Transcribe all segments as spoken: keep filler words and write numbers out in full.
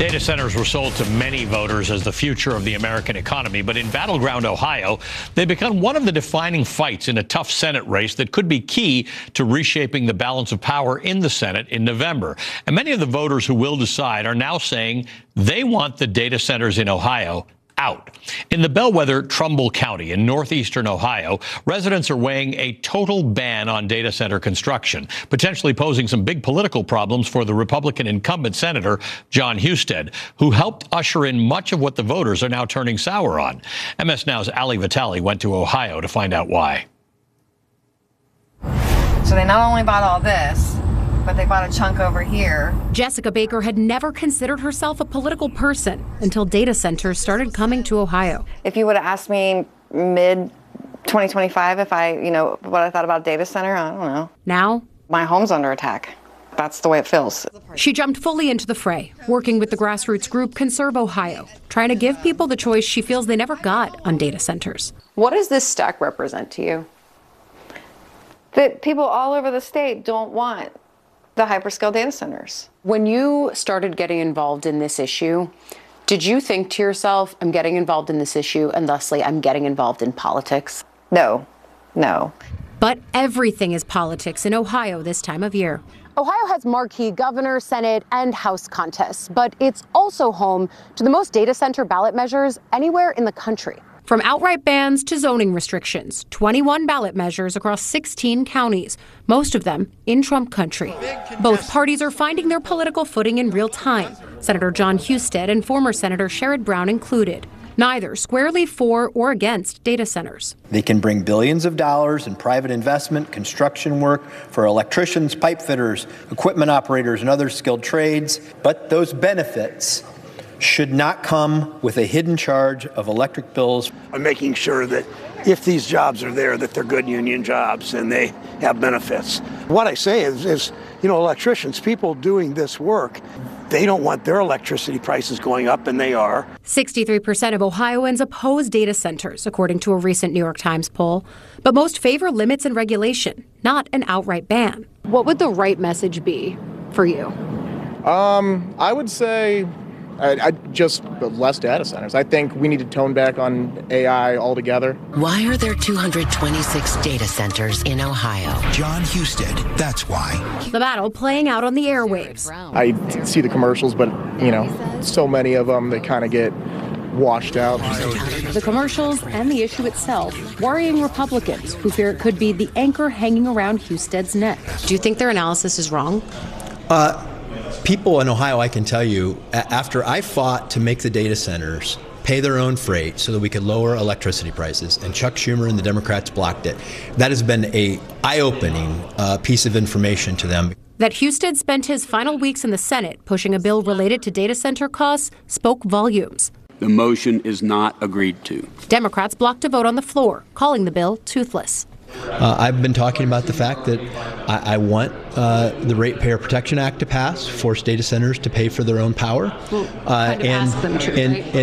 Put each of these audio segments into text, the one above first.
Data centers were sold to many voters as the future of the American economy, but in battleground Ohio, they become one of the defining fights in a tough Senate race that could be key to reshaping the balance of power in the Senate in November. And many of the voters who will decide are now saying they want the data centers in Ohio out. In the bellwether Trumbull County in northeastern Ohio, residents are weighing a total ban on data center construction, potentially posing some big political problems for the Republican incumbent Senator Jon Husted, who helped usher in much of what the voters are now turning sour on. M S Now's Ali Vitale went to Ohio to find out why. So they not only bought all this, but they bought a chunk over here. Jessica Baker had never considered herself a political person until data centers started coming to Ohio. If you would have asked me mid twenty twenty-five if I, you know, what I thought about data center, I don't know. Now, my home's under attack. That's the way it feels. She jumped fully into the fray, working with the grassroots group Conserve Ohio, trying to give people the choice she feels they never got on data centers. What does this stack represent to you? That people all over the state don't want the hyperscale data centers. When you started getting involved in this issue, did you think to yourself, I'm getting involved in this issue and thusly I'm getting involved in politics? No, no. But everything is politics in Ohio this time of year. Ohio has marquee governor, Senate, and House contests, but it's also home to the most data center ballot measures anywhere in the country. From outright bans to zoning restrictions, twenty-one ballot measures across sixteen counties, most of them in Trump country. Both parties are finding their political footing in real time, Senator Jon Husted and former Senator Sherrod Brown included. Neither squarely for or against data centers. They can bring billions of dollars in private investment, construction work for electricians, pipe fitters, equipment operators, and other skilled trades, but those benefits should not come with a hidden charge of electric bills. I'm making sure that if these jobs are there, that they're good union jobs and they have benefits. What I say is, is, you know, electricians, people doing this work, they don't want their electricity prices going up, and they are. sixty-three percent of Ohioans oppose data centers, according to a recent New York Times poll. But most favor limits and regulation, not an outright ban. What would the right message be for you? Um, I would say I, I just less data centers. I think we need to tone back on A I altogether. Why are there two hundred twenty-six data centers in Ohio? Jon Husted, that's why. The battle playing out on the airwaves. I see the commercials, but, you know, so many of them, they kind of get washed out. The commercials and the issue itself worrying Republicans who fear it could be the anchor hanging around Husted's neck. Do you think their analysis is wrong? Uh, people in Ohio, I can tell you, after I fought to make the data centers pay their own freight so that we could lower electricity prices, and Chuck Schumer and the Democrats blocked it, that has been a eye-opening uh, piece of information to them. That Husted spent his final weeks in the Senate pushing a bill related to data center costs spoke volumes. The motion is not agreed to. Democrats blocked a vote on the floor, calling the bill toothless. Uh, I've been talking about the fact that I, I want uh, the Ratepayer Protection Act to pass, force data centers to pay for their own power. Well, uh, kind of and, ask them to, and, right?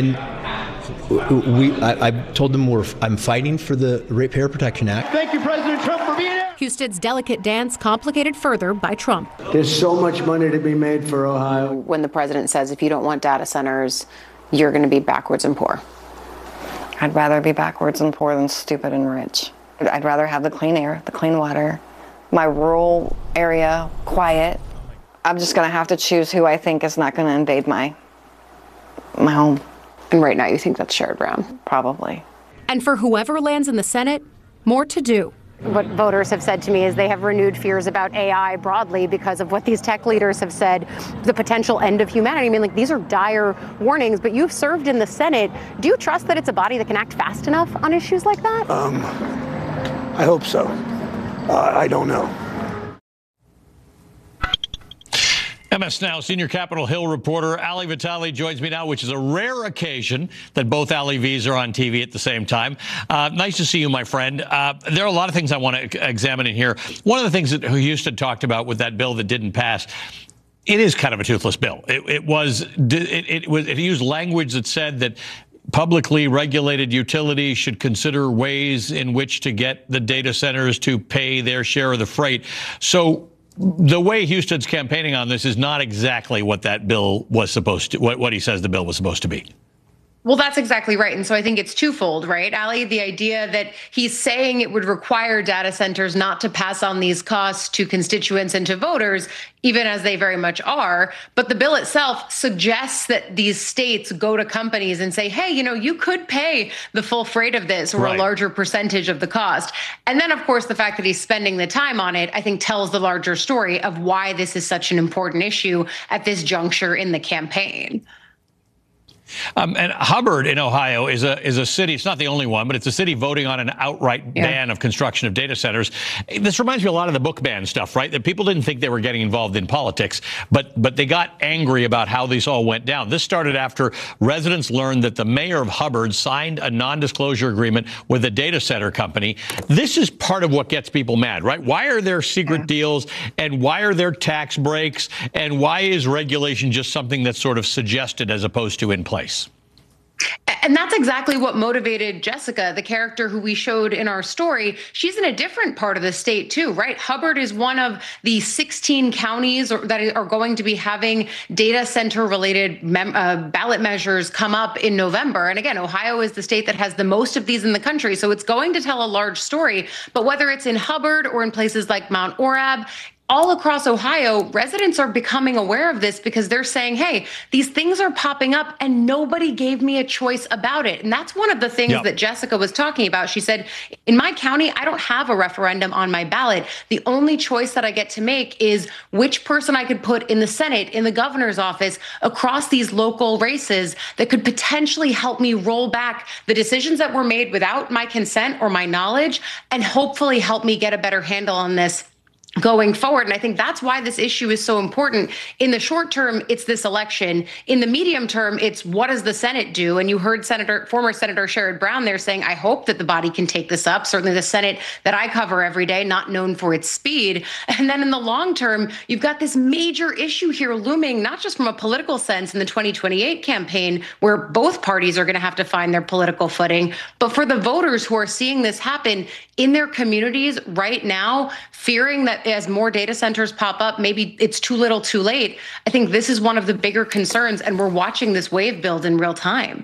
and we, I, I told them we're, I'm fighting for the Ratepayer Protection Act. Thank you, President Trump, for being here. Husted's delicate dance complicated further by Trump. There's so much money to be made for Ohio. When the president says if you don't want data centers, you're going to be backwards and poor. I'd rather be backwards and poor than stupid and rich. I'd rather have the clean air, the clean water, my rural area quiet. I'm just going to have to choose who I think is not going to invade my my home. And right now you think that's Sherrod Brown? Probably. And for whoever lands in the Senate, more to do. What voters have said to me is they have renewed fears about A I broadly because of what these tech leaders have said, the potential end of humanity. I mean, like, these are dire warnings, but you've served in the Senate. Do you trust that it's a body that can act fast enough on issues like that? Um, I hope so. Uh, I don't know. M S Now senior Capitol Hill reporter Ali Vitale joins me now, which is a rare occasion that both Ali V's are on T V at the same time. Uh, nice to see you, my friend. Uh, there are a lot of things I want to examine in here. One of the things that Husted talked about with that bill that didn't pass, it is kind of a toothless bill. It, it was it, it was it used language that said that publicly regulated utilities should consider ways in which to get the data centers to pay their share of the freight. So the way Huston's campaigning on this is not exactly what that bill was supposed to, what, what he says the bill was supposed to be. Well, that's exactly right. And so I think it's twofold, right, Ali? The idea that he's saying it would require data centers not to pass on these costs to constituents and to voters, even as they very much are. But the bill itself suggests that these states go to companies and say, hey, you know, you could pay the full freight of this or right. a larger percentage of the cost. And then, of course, the fact that he's spending the time on it, I think, tells the larger story of why this is such an important issue at this juncture in the campaign. Um, and Hubbard in Ohio is a is a city. It's not the only one, but it's a city voting on an outright yeah. ban of construction of data centers. This reminds me a lot of the book ban stuff, right? That people didn't think they were getting involved in politics, but but they got angry about how this all went down. This started after residents learned that the mayor of Hubbard signed a non-disclosure agreement with a data center company. This is part of what gets people mad, right? Why are there secret yeah. deals, and why are there tax breaks, and why is regulation just something that's sort of suggested as opposed to in place? And that's exactly what motivated Jessica, the character who we showed in our story. She's in a different part of the state, too, right? Hubbard is one of the sixteen counties that are going to be having data center related mem- uh, ballot measures come up in November. And again, Ohio is the state that has the most of these in the country. So it's going to tell a large story. But whether it's in Hubbard or in places like Mount Orab, all across Ohio, residents are becoming aware of this because they're saying, hey, these things are popping up and nobody gave me a choice about it. And that's one of the things yep. that Jessica was talking about. She said, in my county, I don't have a referendum on my ballot. The only choice that I get to make is which person I could put in the Senate, in the governor's office, across these local races that could potentially help me roll back the decisions that were made without my consent or my knowledge, and hopefully help me get a better handle on this going forward. And I think that's why this issue is so important. In the short term, it's this election. In the medium term, it's what does the Senate do? And you heard Senator, former Senator Sherrod Brown there saying, I hope that the body can take this up. Certainly the Senate that I cover every day, not known for its speed. And then in the long term, you've got this major issue here looming, not just from a political sense in the twenty twenty-eight campaign, where both parties are going to have to find their political footing, but for the voters who are seeing this happen in their communities right now, fearing that as more data centers pop up, maybe it's too little too late. I think this is one of the bigger concerns, and we're watching this wave build in real time.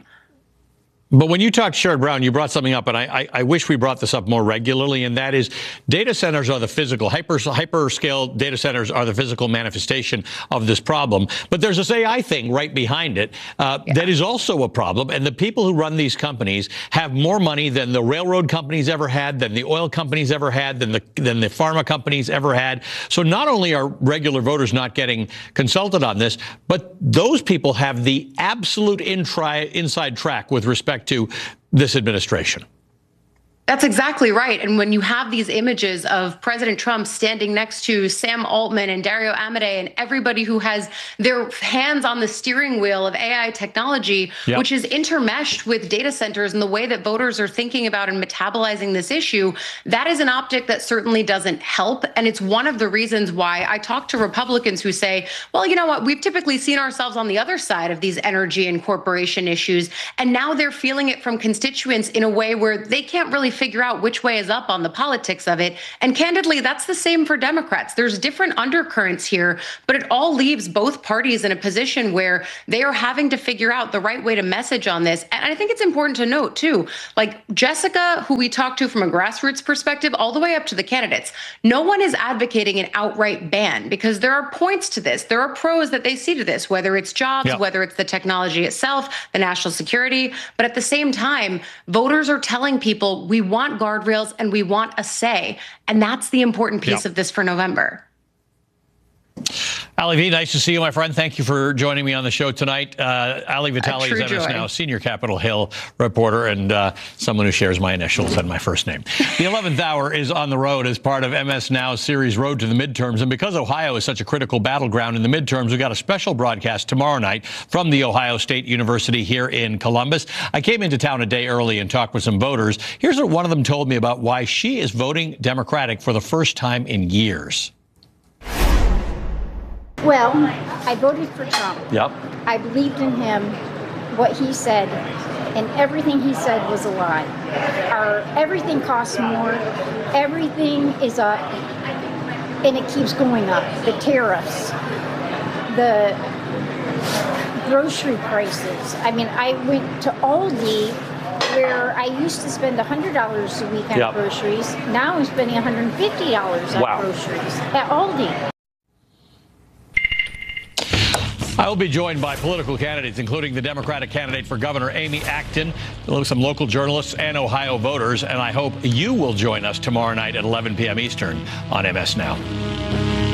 But when you talked Sherrod Brown, you brought something up, and I, I, I wish we brought this up more regularly, and that is data centers are the physical, hyper, hyperscale data centers are the physical manifestation of this problem. But there's this A I thing right behind it uh, yeah. that is also a problem. And the people who run these companies have more money than the railroad companies ever had, than the oil companies ever had, than the, than the pharma companies ever had. So not only are regular voters not getting consulted on this, but those people have the absolute in-tri- inside track with respect to this administration. That's exactly right. And when you have these images of President Trump standing next to Sam Altman and Dario Amodei and everybody who has their hands on the steering wheel of A I technology, yep. which is intermeshed with data centers and the way that voters are thinking about and metabolizing this issue, that is an optic that certainly doesn't help. And it's one of the reasons why I talk to Republicans who say, well, you know what, we've typically seen ourselves on the other side of these energy and corporation issues. And now they're feeling it from constituents in a way where they can't really figure out which way is up on the politics of it. And candidly, that's the same for Democrats. There's different undercurrents here, but it all leaves both parties in a position where they are having to figure out the right way to message on this. And I think it's important to note, too, like Jessica, who we talked to from a grassroots perspective, all the way up to the candidates, no one is advocating an outright ban because there are points to this. There are pros that they see to this, whether it's jobs, yeah. whether it's the technology itself, the national security. But at the same time, voters are telling people we want guardrails and we want a say. And that's the important piece yep. of this for November. Ali V, nice to see you, my friend. Thank you for joining me on the show tonight. Uh, Ali Vitale is M S Now, senior Capitol Hill reporter and uh, someone who shares my initials and my first name. The eleventh hour is on the road as part of M S Now's series Road to the Midterms. And because Ohio is such a critical battleground in the midterms, we've got a special broadcast tomorrow night from The Ohio State University here in Columbus. I came into town a day early and talked with some voters. Here's what one of them told me about why she is voting Democratic for the first time in years. Well, I voted for Trump. Yep. I believed in him, what he said, and everything he said was a lie. Our everything costs more. Everything is up. and it keeps going up. The tariffs, the grocery prices. I mean, I went to Aldi, where I used to spend one hundred dollars a week on Yep. groceries. Now I'm spending one hundred fifty dollars on Wow. groceries at Aldi. I will be joined by political candidates, including the Democratic candidate for governor, Amy Acton, some local journalists, and Ohio voters. And I hope you will join us tomorrow night at eleven p.m. Eastern on M S Now.